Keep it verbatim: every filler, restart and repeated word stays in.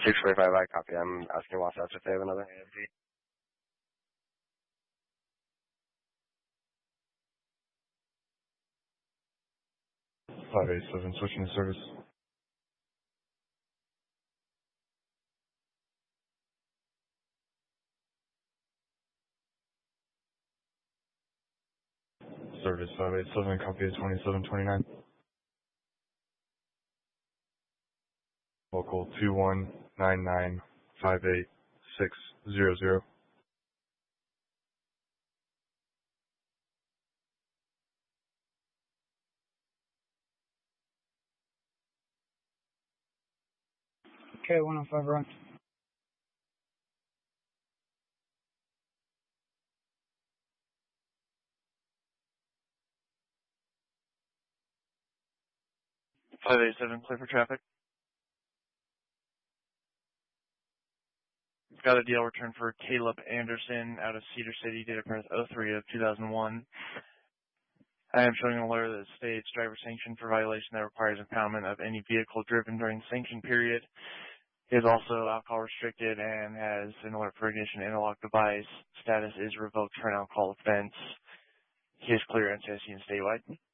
six forty-five, I copy. I'm asking Wasatch if they have another. five eight seven, switching to service. Service five eight seven, copy of twenty-seven twenty-nine. Local two one nine nine five eight six zero zero. Okay, one oh five, run. five eight seven, clear for traffic. Got a deal return for Caleb Anderson out of Cedar City, date of birth oh three of two thousand one. I am showing an alert that states driver sanctioned for violation that requires impoundment of any vehicle driven during the sanction period. He is also alcohol restricted and has an alert for ignition interlock device. Status is revoked for an alcohol offense. He is clear N C I C and statewide.